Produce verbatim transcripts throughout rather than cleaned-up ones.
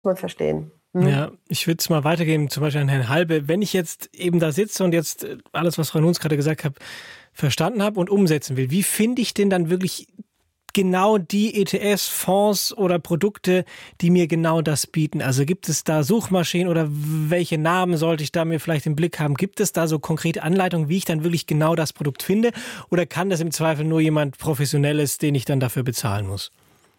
Muss man verstehen. Hm. Ja, ich würde es mal weitergeben, zum Beispiel an Herrn Halbe. Wenn ich jetzt eben da sitze und jetzt alles, was Frau Nuns gerade gesagt hat, verstanden habe und umsetzen will, wie finde ich denn dann wirklich genau die E T Fs, Fonds oder Produkte, die mir genau das bieten? Also gibt es da Suchmaschinen oder welche Namen sollte ich da mir vielleicht im Blick haben? Gibt es da so konkrete Anleitungen, wie ich dann wirklich genau das Produkt finde? Oder kann das im Zweifel nur jemand Professionelles, den ich dann dafür bezahlen muss?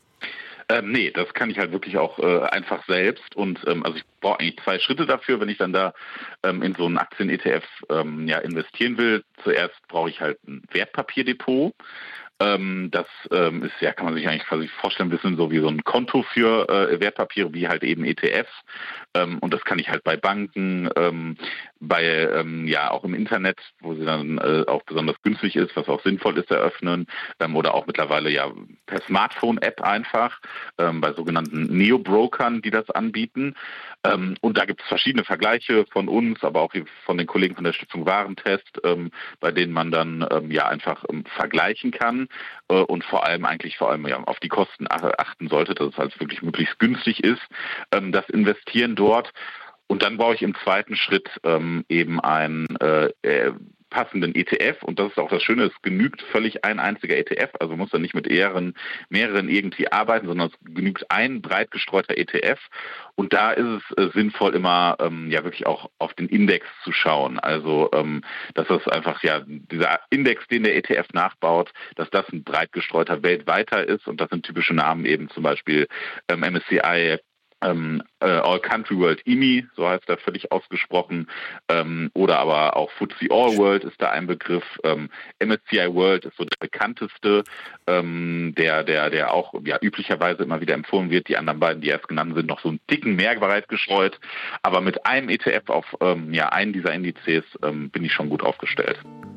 Ähm, nee, das kann ich halt wirklich auch äh, einfach selbst und ähm, also ich brauche eigentlich zwei Schritte dafür, wenn ich dann da ähm, in so einen Aktien-E T F ähm, ja, investieren will. Zuerst brauche ich halt ein Wertpapierdepot. Ähm, das ähm, ist ja, kann man sich eigentlich quasi vorstellen, ein bisschen so wie so ein Konto für äh, Wertpapiere, wie halt eben E T Fs. Ähm, und das kann ich halt bei Banken, ähm, bei, ähm, ja, auch im Internet, wo sie dann äh, auch besonders günstig ist, was auch sinnvoll ist, eröffnen. Ähm, oder auch mittlerweile ja per Smartphone-App einfach, ähm, bei sogenannten Neo-Brokern, die das anbieten. Ähm, und da gibt es verschiedene Vergleiche von uns, aber auch von den Kollegen von der Stiftung Warentest, ähm, bei denen man dann ähm, ja einfach ähm, vergleichen kann äh, und vor allem eigentlich vor allem ja, auf die Kosten achten sollte, dass es halt wirklich möglichst günstig ist, ähm, das Investieren dort. Und dann brauche ich im zweiten Schritt ähm, eben einen äh, äh, passenden E T F. Und das ist auch das Schöne, es genügt völlig ein einziger E T F. Also muss dann nicht mit mehreren, mehreren irgendwie arbeiten, sondern es genügt ein breit gestreuter E T F. Und da ist es äh, sinnvoll, immer ähm, ja wirklich auch auf den Index zu schauen. Also ähm, dass das einfach ja dieser Index, den der E T F nachbaut, dass das ein breit gestreuter weltweiter ist. Und das sind typische Namen eben zum Beispiel ähm, M S C I, Ähm, äh, All Country World E M I, so heißt er völlig ausgesprochen, ähm, oder aber auch F T S E All World ist da ein Begriff. ähm, M S C I World ist so der bekannteste, ähm, der, der, der auch ja, üblicherweise immer wieder empfohlen wird. Die anderen beiden, die erst genannt sind, noch so einen Ticken mehr breit gestreut. Aber mit einem E T F auf ähm, ja, einen dieser Indizes ähm, bin ich schon gut aufgestellt.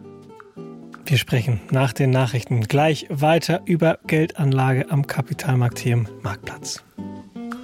Wir sprechen nach den Nachrichten gleich weiter über Geldanlage am Kapitalmarkt hier im Marktplatz.